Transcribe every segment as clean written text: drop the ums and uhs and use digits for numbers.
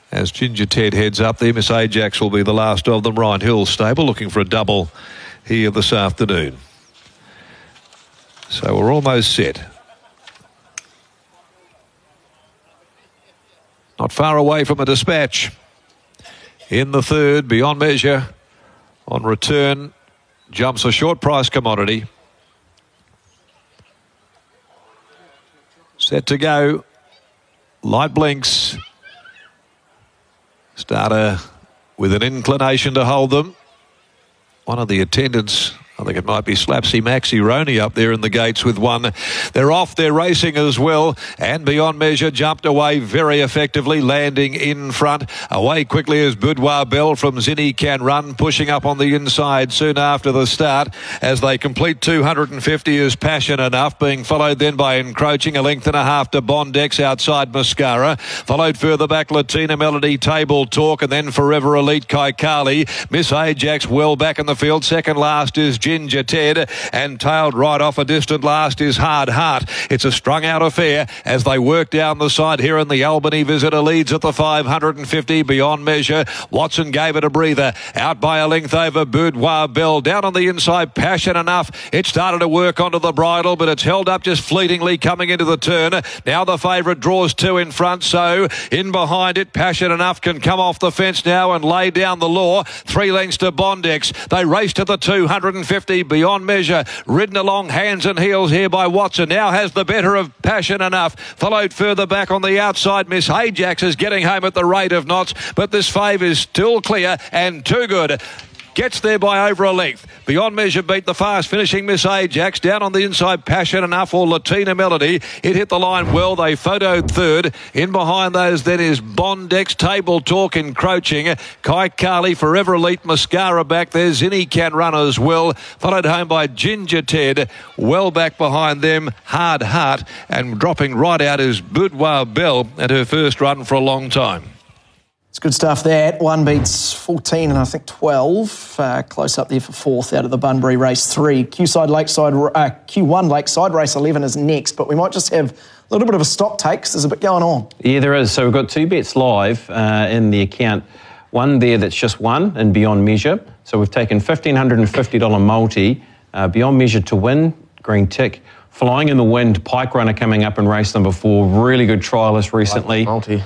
As Ginger Ted heads up there, Miss Ajax will be the last of them. Ryan Hill stable looking for a double here this afternoon. So we're almost set. Not far away from a dispatch. In the third, Beyond Measure on return jumps a short price commodity. Set to go. Light blinks. Starter with an inclination to hold them. One of the attendants, I think it might be Slapsy Maxi Roney up there in the gates with one. They're off, they're racing as well. And Beyond Measure jumped away very effectively, landing in front. Away quickly as Boudoir Bell from Zinni Can Run, pushing up on the inside soon after the start. As they complete 250 is Passion Enough, being followed then by Encroaching, a length and a half to Bondex outside Mascara. Followed further back Latina Melody, Table Talk, and then Forever Elite Kaikali. Miss Ajax well back in the field. Second last is Ginger Ted, and tailed right off a distant last is Hard Heart. It's a strung out affair as they work down the side here in the Albany Visitor. Leads at the 550 Beyond Measure. Watson gave it a breather. Out by a length over Boudoir Bell. Down on the inside, Passion Enough. It started to work onto the bridle, but it's held up just fleetingly coming into the turn. Now the favourite draws two in front, so in behind it, Passion Enough can come off the fence now and lay down the law. 3 lengths to Bondex. They race to the 250. Beyond Measure, ridden along hands and heels here by Watson. Now has the better of Passion Enough. Followed further back on the outside. Miss Ajax is getting home at the rate of knots, but this fave is still clear and too good. Gets there by over a length. Beyond Measure beat the fast finishing Miss Ajax. Down on the inside, Passion Enough or Latina Melody. It hit the line well. They photoed third. In behind those then is Bondex, Table Talk, Encroaching. Kaikali, Forever Elite, Mascara back there. Zinni Can Run as well. Followed home by Ginger Ted. Well back behind them, Hard Heart. And dropping right out is Boudoir Bell at her first run for a long time. It's good stuff there. 1 beats 14 and I think 12. Close up there for fourth out of the Bunbury race 3. Q1 Lakeside race 11 is next, but we might just have a little bit of a stock take because there's a bit going on. Yeah, there is. So we've got 2 bets live in the account. One there that's just one in Beyond Measure. So we've taken $1,550 multi. Beyond Measure to win, green tick. Flying in the Wind, Pike Runner coming up in race number 4. Really good trialist recently. Multi.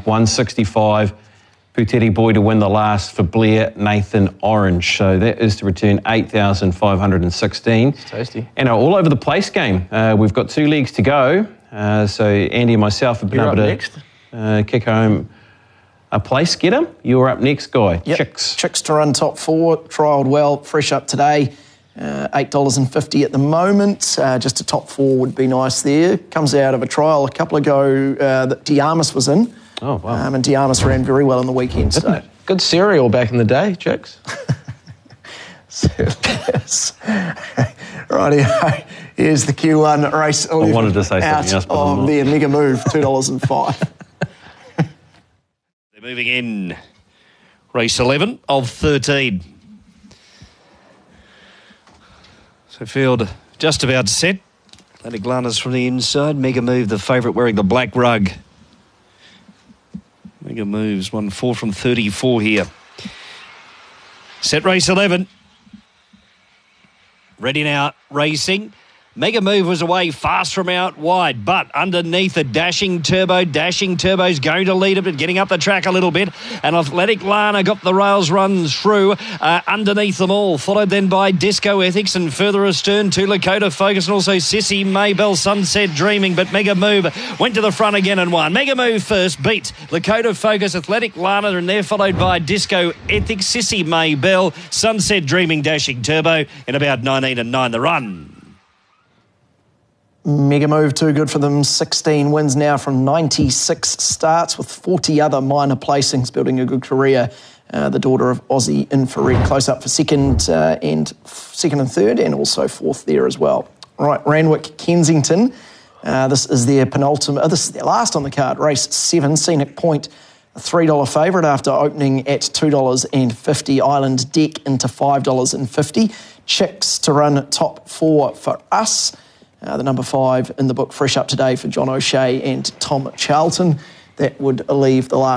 165. Puteri Boy to win the last for Blair Nathan Orange. So that is to return 8,516. It's tasty. And all over the place game. We've got 2 legs to go. So Andy and myself have been able to kick home a place getter. You're up next, Guy. Yep. Chicks to run top 4. Trialled well, fresh up today. $8.50 at the moment. Just a top 4 would be nice there. Comes out of a trial a couple ago that Diarmas was in. Oh, wow. And Diarmas ran very well on the weekend. Didn't it? Good cereal back in the day, Chicks. Righty, here's the Q1 race 11. I wanted to say something else, but I'm not. The Mega Move, $2.05. They're moving in. Race 11 of 13. So field just about set. Atlantic Lanas from the inside. Mega Move, the favourite, wearing the black rug. Mega Moves, won 4 from 34 here. Set race 11. Ready now, racing. Mega Move was away fast from out wide, but underneath a Dashing Turbo. Dashing Turbo's going to lead it, but getting up the track a little bit. And Athletic Lana got the rails run through underneath them all. Followed then by Disco Ethics and further astern to Lakota Focus and also Sissy Maybell, Sunset Dreaming. But Mega Move went to the front again and won. Mega Move first beat Lakota Focus, Athletic Lana, and they're followed by Disco Ethics, Sissy Maybell, Sunset Dreaming, Dashing Turbo in about 19 and 9 the run. Mega Move, too good for them. 16 wins now from 96 starts with 40 other minor placings, building a good career. The daughter of Aussie Infrared, close up for second and third, and also fourth there as well. Right, Randwick Kensington. This is their penultimate. This is their last on the card. Race 7, Scenic Point, a $3 favourite after opening at $2.50. Island Deck into $5.50. Chicks to run top 4 for us. The number 5 in the book, fresh up today for John O'Shea and Tom Charlton. That would leave the last